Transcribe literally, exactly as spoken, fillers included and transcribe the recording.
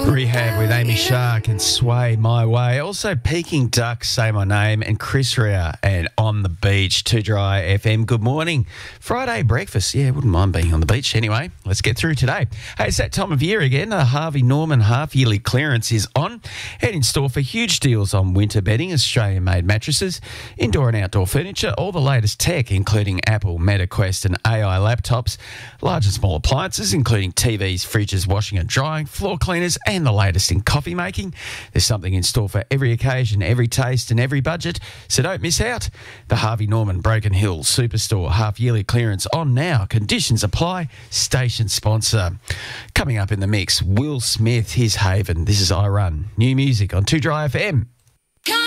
Rehab with Amy Shark and Sway My Way. Also Peking Duck, Say My Name, and Chris Rea and On the Beach, Too Dry F M. Good morning. Friday breakfast. Yeah, wouldn't mind being on the beach. Anyway, let's get through today. Hey, it's that time of year again. The Harvey Norman half-yearly clearance is on. Head in store for huge deals on winter bedding, Australian-made mattresses, indoor and outdoor furniture, all the latest tech, including Apple, Meta Quest and A I laptops, large and small appliances, including T Vs, fridges, washing and drying, floor cleaners, and the latest in coffee making. There's something in store for every occasion, every taste and every budget, so don't miss out. The Harvey Norman Broken Hill Superstore half-yearly clearance on now. Conditions apply. Station sponsor. Coming up in the mix, Will Smith, His Haven. This is I Run. New music on Too Dry F M.